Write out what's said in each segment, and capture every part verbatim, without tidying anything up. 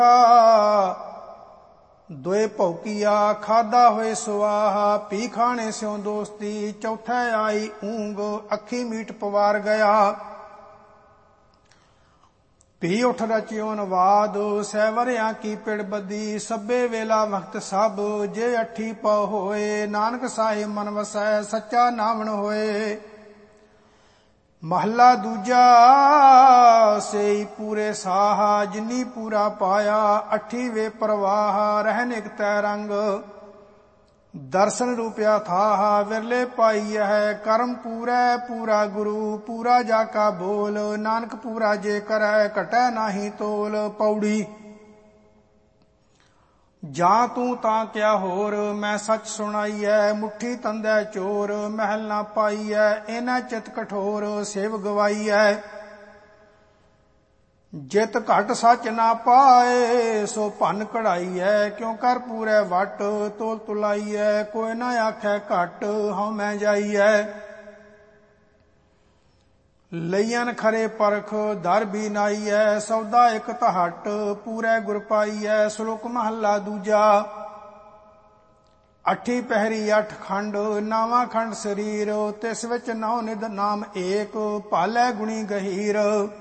दोए भौकिया खादा होए सुवाहा, पी खाने स्यों दोस्ती, चौथे आई ऊंग, अखी मीट पवार गया। पी उठ रचियो नवाद, सैवरिया की पिड़ बदी, सब्बे वेला वक्त सब, जे अठी पौ होए, नानक साहिब मन वसै, सच्चा नामन होए। महला दूजा सेई पूरे साहा, जिनी पूरा पाया, अठी वे प्रवाह, रहन एक तै रंग, दर्शन रूपया थाहा, विरले पाई है, कर्म पूरै पूरा गुरु, पूरा जाका बोल, नानक पूरा जे करै, घटै नाही तोल। पौड़ी ਜਾਂ ਤੂੰ ਤਾਂ ਕਿਆ ਹੋਰ, ਮੈਂ ਸੱਚ ਸੁਣਾਈਐ, ਮੁੱਠੀ ਤੰਦੈ ਚੋਰ, ਮਹਿਲ ਨਾ ਪਾਈਐ, ਇਹਨਾਂ ਚਿਤ ਕਠੋਰ, ਸੇਵ ਗਵਾਈਐ। ਜਿਤ ਘਟ ਸੱਚ ਨਾ ਪਾਏ, ਸੋ ਭੰਨ ਕਢਾਈਐ, ਕਿਉ ਕਰ ਪੂਰੇ ਵਟ, ਤੋਲ ਤੁਲਾਈਐ, ਕੋਈ ਨਾ ਆਖੈ ਘਟ, ਹਉ ਮੈਂ ਜਾਈਐ। ਲਈਅਨ ਖਰੇ ਪਰਖ, ਦਰ ਵੀ ਨਾਈਐ, ਸੌਦਾ ਇਕ ਤਹਟ, ਪੂਰੇ ਗੁਰ ਪਾਈਐ। ਸ਼ਲੋਕ ਮਹੱਲਾ ਦੂਜਾ। ਅਠੀ ਪਹਿਰੀ ਅਠ ਖੰਡ, ਨਾਵਾਂ ਖੰਡ ਸਰੀਰ, ਤਿਸ ਵਿੱਚ ਨੌ ਨਿਧ ਨਾਮ ਏਕ, ਭਾਲੈ ਗੁਣੀ ਗਹੀਰ।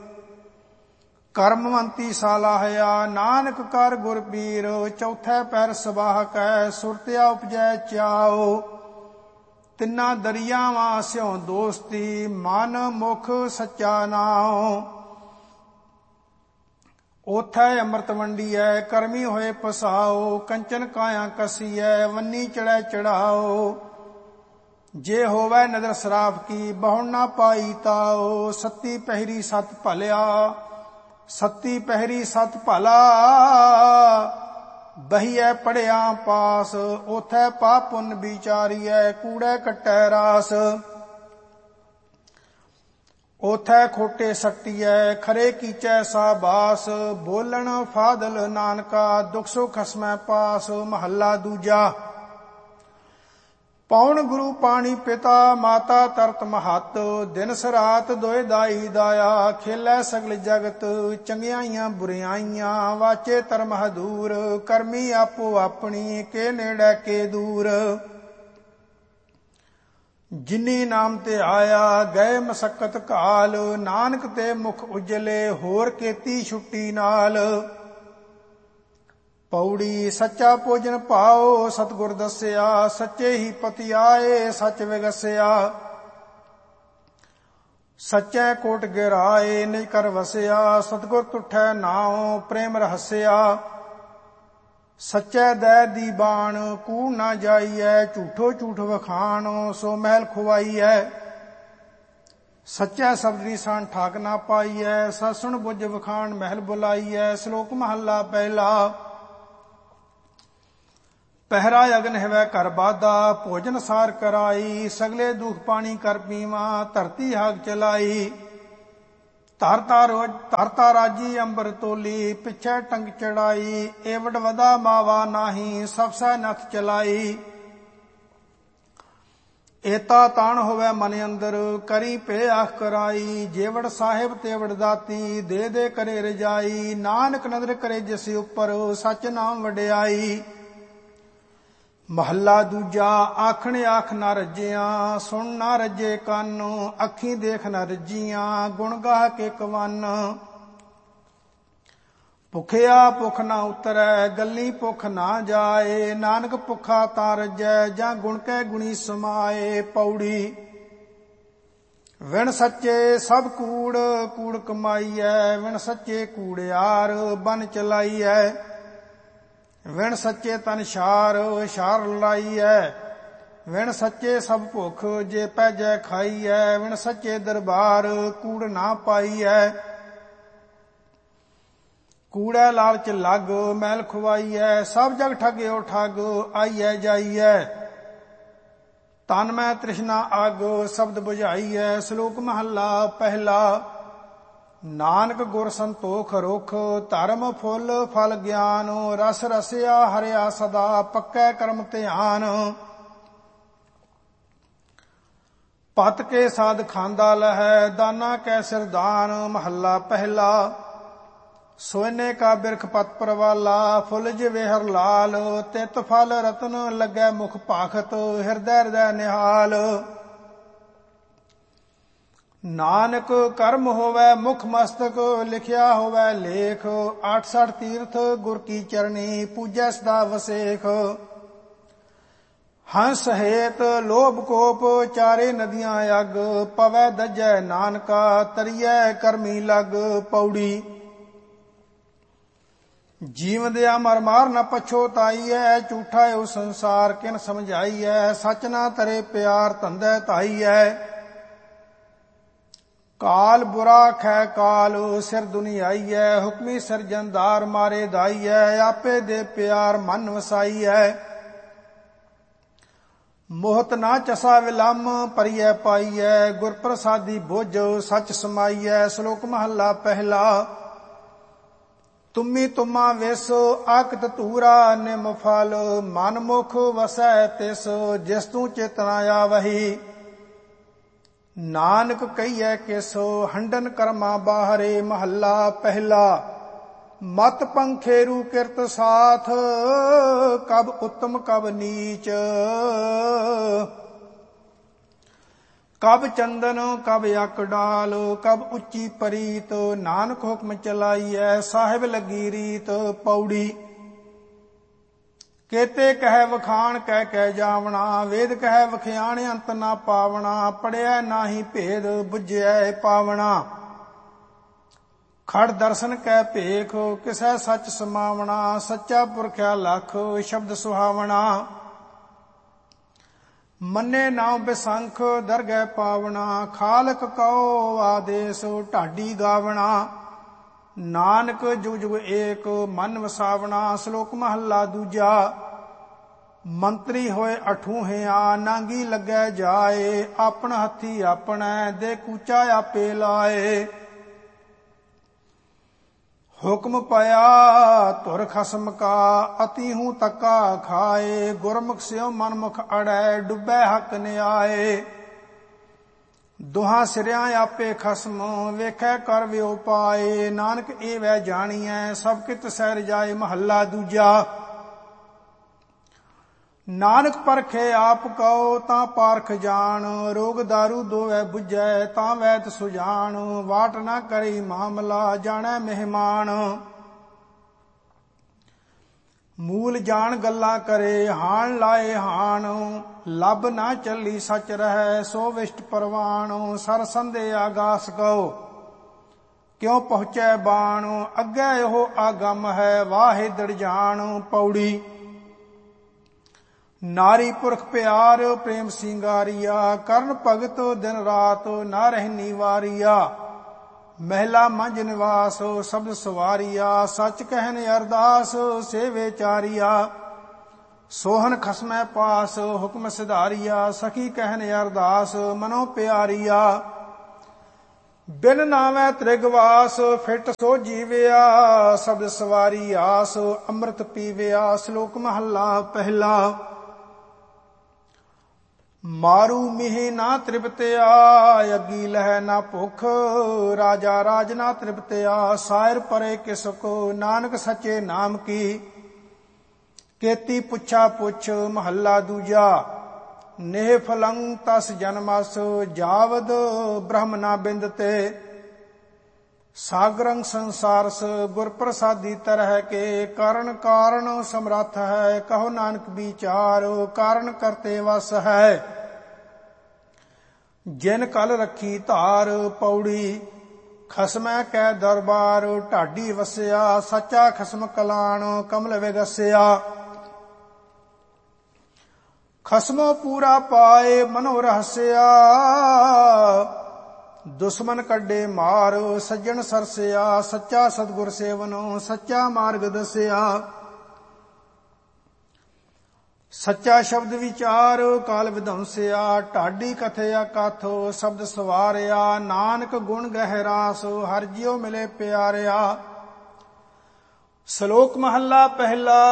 ਕਰਮਵੰਤੀ ਸਾਲਾਹਿਆ, ਨਾਨਕ ਕਰ ਗੁਰ ਪੀਰ, ਚੌਥੇ ਪੈਰ ਸਬਾਹ ਕੈ, ਸੁਰਤਿਆ ਉਪਜੈ ਚਾਓ। ਤਿੰਨਾ ਦਰਿਆਵਾਂ ਸਿਉ ਦੋਸਤੀ, ਮਨ ਮੁਖ ਸੱਚਾ ਨਾਉ। ਓਥੈ ਅੰਮ੍ਰਿਤ ਵੰਡੀਐ, ਕਰਮੀ ਹੋਏ ਪਸਾਓ, ਕੰਚਨ ਕਾਇਆ ਕਸੀਐ, ਵੰਨੀ ਚੜੈ ਚੜਾਓ। ਜੇ ਹੋਵੈ ਨਦਰ ਸਰਾਫ ਕੀ, ਬਹੁਣ ਨਾ ਪਾਈ ਤਾਓ। ਸੱਤੀ ਪਹਿਰੀ ਸਤ ਭਲਿਆ, ਸੱਤੀ ਪਹਿਰੀ ਸਤ ਭਲਾ, ਬਹੀਐ ਪੜਿਆ ਪਾਸ, ਉਥੈ ਪਾਪ ਪੁੰਨ ਵਿਚਾਰੀਐ, ਕੂੜੈ ਕੱਟੈ ਰਾਸ। ਉਥੈ ਖੋਟੇ ਸੱਟੀਐ, ਖਰੇ ਕੀਚੈ ਸਾਬਾਸ, ਬੋਲਣ ਫਾਦਲ ਨਾਨਕਾ, ਦੁਖ ਸੁਖ ਖਸਮੈ ਪਾਸ। ਮਹੱਲਾ ਦੂਜਾ। ਪੌਣ ਗੁਰੂ ਪਾਣੀ ਪਿਤਾ, ਮਾਤਾ ਤਰਤ ਮਹੱਤ, ਦਿਨ ਸਰਾਤ ਦੋਇ ਦਾਈ ਦਾਇਆ, ਖੇਲੈ ਸਗਲ ਜਗਤ, ਚੰਗਿਆਈਆਂ ਬੁਰਿਆਈਆਂ, ਵਾਚੇ ਧਰਮ ਹਦੂਰ, ਕਰਮੀ ਆਪੋ ਆਪਣੀ, ਕੇ ਨੇੜੇ ਕੇ ਦੂਰ। ਜਿਨੀ ਨਾਮ ਤੇ ਆਇਆ, ਗਏ ਮਸਕਤ ਕਾਲ, ਨਾਨਕ ਤੇ ਮੁਖ ਉਜਲੇ, ਹੋਰ ਕੀਤੀ ਛੁੱਟੀ ਨਾਲ। ਪੌੜੀ ਸੱਚਾ ਭੋਜਨ ਪਾਓ, ਸਤਿਗੁਰ ਦੱਸਿਆ, ਸੱਚੇ ਹੀ ਪਤੀ ਆਏ, ਸੱਚ ਵਿਗਸਿਆ। ਸੱਚੈ ਕੋਟ ਗਿਰਾਏ, ਨਿਜ ਕਰ ਵਸਿਆ, ਸਤਿਗੁਰ ਤੁਠੈ ਨਾਉ, ਪ੍ਰੇਮ ਰਹਸਿਆ। ਸੱਚੈ ਦੈ ਦੀ ਬਾਣ, ਕੂੜ ਨਾ ਜਾਈਐ, ਝੂਠੋ ਝੂਠ ਵਖਾਣ, ਸੋ ਮਹਿਲ ਖੁਆਈਐ। ਸੱਚੈ ਸ਼ਬਦ ਨਿਸ਼ਾਨ ਠਾਕ ਨਾ ਪਾਈਐ, ਸਤ ਸੁਣ ਬੁੱਝ ਵਖਾਣ ਮਹਿਲ ਬੁਲਾਈਐ। ਸ਼ਲੋਕ ਮਹੱਲਾ ਪਹਿਲਾ। ਪਹਿਰਾ ਅਗਨ ਹੈਵੈ ਘਰ ਬਾਧਾ, ਭੋਜਨ ਸਾਰ ਕਰਾਈ, ਸਗਲੇ ਦੁਖ ਪਾਣੀ ਕਰ ਪੀਵਾ, ਧਰਤੀ ਹਾਗ ਚਲਾਈ। ਧਰਤਾ ਰੋਜ ਧਰਤਾ ਰਾਜੀ ਅੰਬਰ ਤੋਲੀ, ਪਿੱਛੇ ਟੰਗ ਚੜਾਈ, ਏਵਡ ਵਦਾ ਮਾਵਾ ਨਾਹੀ, ਸਭ ਸੈ ਨਥ ਚਲਾਈ। ਏਤਾ ਤਾਣ ਹੋਵੇ ਮਨ ਅੰਦਰ, ਕਰੀ ਪੇ ਆਖ ਕਰਾਈ, ਜੇਵੜ ਸਾਹਿਬ ਤੇਵੜ ਦਾਤੀ, ਦੇ ਦੇ ਕਰੇ ਰਜਾਈ। ਨਾਨਕ ਨਦਰ ਕਰੇ ਜਿਸ ਉੱਪਰ, ਸੱਚ ਨਾਮ ਵਡਿਆਈ। ਮਹੱਲਾ ਦੂਜਾ। ਆਖਣ ਆਖ ਨਾ ਰੱਜਿਆ, ਸੁਣ ਨਾ ਰੱਜੇ ਕੰਨ, ਅੱਖੀਂ ਦੇਖ ਨਾ ਰੱਜੀਆਂ, ਗੁਣ ਗਾਹ ਕੇ ਕਵੰਨ। ਭੁਖਿਆ ਭੁੱਖ ਨਾ ਉਤਰੈ, ਗੱਲੀ ਭੁੱਖ ਨਾ ਜਾਏ, ਨਾਨਕ ਭੁੱਖਾ ਤਾਂ ਰੱਜੈ, ਜਾਂ ਗੁਣ ਕੈ ਗੁਣੀ ਸਮਾਏ। ਪੌੜੀ ਵਿਣ ਸੱਚੇ ਸਭ ਕੂੜ, ਕੂੜ ਕਮਾਈਐ, ਵਿਣ ਸੱਚੇ ਕੂੜਿਆਰ, ਬਨ ਚਲਾਈਐ। ਵਿਣ ਸੱਚੇ ਤਨ ਸ਼ਾਰ, ਸ਼ਾਰ ਲਾਈਐ। ਵਿਣ ਸੱਚੇ ਸਭ ਭੁੱਖ, ਜੇ ਪੈਜੈ ਖਾਈਐ। ਵਿਣ ਸੱਚੇ ਦਰਬਾਰ, ਕੂੜ ਨਾ ਪਾਈਐ। ਕੂੜੈ ਲਾਲਚ ਲੱਗ, ਮੈਲ ਖੁਆਈਐ। ਸਭ ਜਗ ਠਗਿਓ ਠੱਗ, ਆਈਐ ਜਾਈਐ। ਤਨ ਮੈਂ ਤ੍ਰਿਸ਼ਨਾ ਅਗ, ਸ਼ਬਦ ਬੁਝਾਈਐ। ਸ਼ਲੋਕ ਮਹੱਲਾ ਪਹਿਲਾ। ਨਾਨਕ ਗੁਰ ਸੰਤੋਖ ਰੁਖ, ਧਰਮ ਫੁੱਲ ਫਲ ਗਿਆਨ, ਰਸ ਰਸਿਆ ਹਰਿਆ ਸਦਾ, ਪੱਕੈ ਕਰਮ ਧਿਆਨ। ਪਤ ਕੇ ਸਾਧ ਖਾਂਦਾ ਲਹੈ, ਦਾਨਾ ਕੈ ਸਿਰਦਾਨ। ਮਹੱਲਾ ਪਹਿਲਾ। सोने का बिरख पत परवाला फुल जिवे हर लाल तित फल रतन लगे मुख भाखत हृदय हृदय निहाल। नानक कर्म होवै मुख मस्तक लिखिया होवै लेख आठ सठ तीर्थ गुर की चरणी पूजै सदा वसेख। हंस हेत लोभ कोप चारे नदियां अग पवै दजै नानका तरियै करमी लग। पौड़ी जीवन दिया मर मार न पछोताई है झूठा ओ संसार किन समझाई है सच ना तरे प्यार धंधे धाई है। काल बुरा खै काल सिर दुनियाई है हुक्मी सिरजनदार मारे दाई है आपे दे प्यार मन वसाई है। मोहत ना चसा विलम परिय पाई है गुर प्रसादी बोझ सच समाई है। श्लोक महला पहला। तुम्मी तुम्मा विस आकत तूरा निम फल मन मुख वसै तिस जिस तू चेतना आवही। नानक कहिए किसो हंडन कर्मा बाहरे महला पहला। मत पंखेरु किरत साथ कब उत्तम कब नीच कब चंदन कब यक डाल कब उच्ची परीत नानक हुक्म चलाई है साहिब लगी रीत। पौड़ी केते कह वखाण कह कह जावना वेद कह वखियाण अंत ना पावना पढ़िया नाही भेद बुझिया पावना। खड़ दर्शन कह भेख किसै सच समावना सच्चा पुरख्या लख शब्द सुहावना। मन्ने नाम बिसंख दरगह पावना खालक कहो आदेश ढाडी गावना। नानक जुग जुग एक मन वसावना। श्लोक महला दूजा। मंत्री होए अठूहिया नांगी लगे जाए अपन हथी अपने दे कूचा आपे लाए। हुक्म पाया तुर खसम का अति हूं तका खाए गुरमुख स्यो मनमुख अड़े डुबे हक न्याय। दुहा सिरिया आपे खसम वेखै कर व्यो पाए नानक ए वै जानिए सब कित सैर जाए। महला दूजा। नानक परखे आप कहो तां पारख जान रोग दारू दोवै बुझै तां वैत सुजान। वाट ना करी मामला जानै मेहमान मूल जान गल्ला करे हाण लाए हाण। लब ना चली सच रहै सो विष्ट परवान सर संदे आगास कहो क्यों पहुँचै बाण अग्गै ओह आगम है वाहे दड़ जान। पौड़ी नारी पुरख प्यार प्रेम सिंगारिया करण भगत दिन रात ना रहनी वारिया। महला मंझ निवास शब्द सवारिया सच कहन अरदास सेवे चारिया। सोहन खसमै पास हुक्म सिधारिया सखी कहन अरदास मनो प्यारिया। बिन नावै त्रिगवास फिट सो जीविया शब्द सवारी आस अमृत पीविया। श्लोक महला पहला। मारू मिह ना तृप्तिया अगी लह ना भुख राजा राज ना तृप्तिया। सायर परे किसको नानक सचे नाम की केती पुछा पुछ। महला दूजा। नेह फलंग तस जन्मस जावद ब्रह्म ना बिंदते सागरंग संसारस गुर प्रसादी तरह के कारण कारण समर्थ है कहो नानक विचार कारण करते वस है जिन कल रखी धार। पौड़ी खसमै कै दरबार ढाडी वसिया सच्चा खसम कलाण कमल विगसिया। खसमो पूरा पाए मनो रहसिया दुश्मन कड्डे मार सज्जन सरसिया। सच्चा सतगुर सेवनो सच्चा मार्ग दसिया। सच्चा शब्द विचार काल विध्वंसिया ढाडी कथया काथो शब्द सवारिया। नानक गुण गहरास हर जियो मिले प्यारिया। श्लोक महला पहला।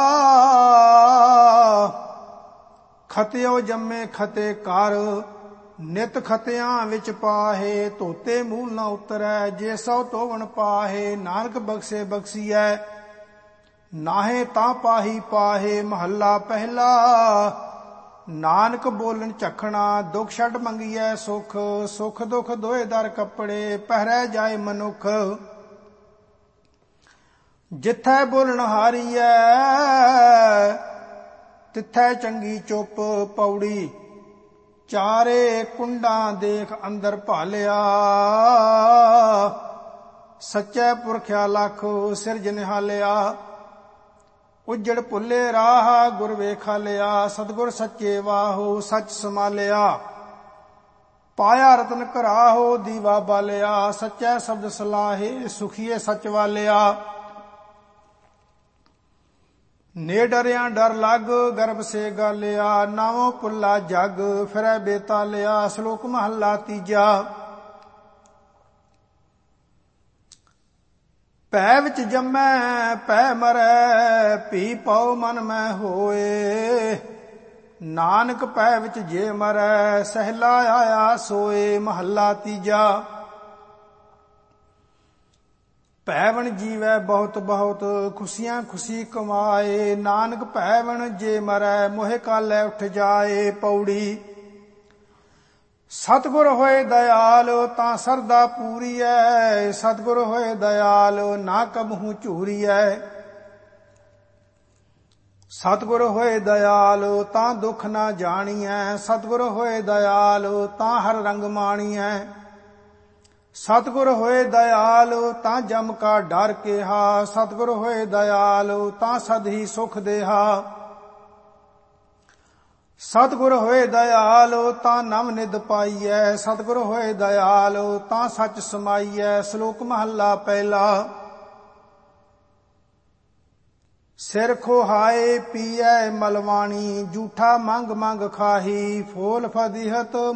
खतियो जम्मे खते कार ਨਿਤ ਖਤਿਆਂ ਵਿੱਚ ਪਾਹੇ, ਧੋਤੇ ਮੂਲ ਨਾ ਉਤਰੈ, ਜੇ ਸੋ ਧੋਵਣ ਪਾਹੇ, ਨਾਨਕ ਬਖਸ਼ੇ ਬਖਸ਼ੀਐ, ਨਾਹੇ ਤਾਂ ਪਾਹੀ ਪਾਹੇ। ਮਹੱਲਾ ਪਹਿਲਾ। ਨਾਨਕ ਬੋਲਣ ਝਖਣਾ, ਦੁਖ ਛੱਡ ਮੰਗੀਐ ਸੁਖ, ਸੁਖ ਦੁਖ ਦੋਏ ਦਰ ਕੱਪੜੇ, ਪਹਿਰੈ ਜਾਏ ਮਨੁੱਖ। ਜਿੱਥੈ ਬੋਲਣ ਹਾਰੀਐ, ਤਿੱਥੈ ਚੰਗੀ ਚੁੱਪ। ਪੌੜੀ। ਚਾਰੇ ਕੁੰਡਾਂ ਦੇਖ ਅੰਦਰ ਭਾਲਿਆ, ਸੱਚੇ ਪੁਰਖਿਆ ਲੱਖ ਸਿਰਜ ਨਿਹਾਲਿਆ। ਉਜੜ ਭੁੱਲੇ ਰਾਹ ਗੁਰ ਵੇਖਾ ਲਿਆ, ਸਤਿਗੁਰ ਸੱਚੇ ਵਾਹੋ ਸੱਚ ਸਮਾਲਿਆ। ਪਾਇਆ ਰਤਨ ਘਰਾਹੋ ਦੀਵਾ ਬਾਲਿਆ, ਸੱਚੇ ਸ਼ਬਦ ਸਲਾਹੇ ਸੁਖੀਏ ਸੱਚ ਵਾਲਿਆ। ਨੇ ਡਰਿਆ ਡਰ ਲੱਗ ਗਰਭ ਸੇ ਗਾਲਿਆ, ਨਾਵੋਂ ਪੁੱਲਾ ਜਗ ਫਿਰੈ ਬੇਤਾਲਿਆ। ਸ਼ਲੋਕ ਮਹੱਲਾ ਤੀਜਾ। ਭੈ ਵਿੱਚ ਜੰਮੈ ਭੈ ਮਰੈ, ਭੀ ਪਉ ਮਨ ਮੈਂ ਹੋਏ। ਨਾਨਕ ਭੈ ਵਿੱਚ ਜੇ ਮਰੈ, ਸਹਿਲਾ ਆਇਆ ਸੋਏ। ਮਹੱਲਾ ਤੀਜਾ। ਭੈਵਨ ਜੀਵੈ ਬਹੁਤ ਬਹੁਤ, ਖੁਸ਼ੀਆਂ ਖੁਸ਼ੀ ਕਮਾਏ। ਨਾਨਕ ਭੈਵਨ ਜੇ ਮਰੈ, ਮੋਹਿ ਕਾਲੈ ਉੱਠ ਜਾਏ। ਪੌੜੀ। ਸਤਿਗੁਰ ਹੋਏ ਦਇਆਲ, ਤਾਂ ਸਰਦਾ ਪੂਰੀਐ, ਸਤਿਗੁਰ ਹੋਏ ਦਇਆਲ, ਨਾ ਕਬਹੂ ਝੂਰੀਐ। ਸਤਿਗੁਰ ਹੋਏ ਦਇਆਲ, ਤਾਂ ਦੁੱਖ ਨਾ ਜਾਣੀਐ, ਸਤਿਗੁਰ ਹੋਏ ਦਇਆਲ, ਤਾਂ ਹਰ ਰੰਗ ਮਾਣੀਐ। ਸਤਿਗੁਰ ਹੋਏ ਦਇਆਲ, ਤਾਂ ਜਮ ਕਾ ਡਰ ਕੇਹਾ, ਸਤਿਗੁਰ ਹੋਏ ਦਇਆਲ, ਤਾਂ ਸਦ ਹੀ ਸੁਖ ਦੇਹਾ। ਸਤਿਗੁਰ ਹੋਏ ਦਇਆਲ, ਤਾਂ ਨਵ ਨਿਧ ਪਾਈਐ, ਸਤਿਗੁਰ ਹੋਏ ਦਇਆਲ, ਤਾਂ ਸੱਚ ਸਮਾਈਐ। ਸ਼ਲੋਕ ਮਹੱਲਾ ਪਹਿਲਾ। ਸਿਰ ਖੋਹਾਏ ਪੀਐ ਮਲਵਾਣੀ, ਝੂਠਾ ਮੰਗ ਮੰਗ ਖਾਹੀ। ਫੋਲ ਫਦੀਹਤ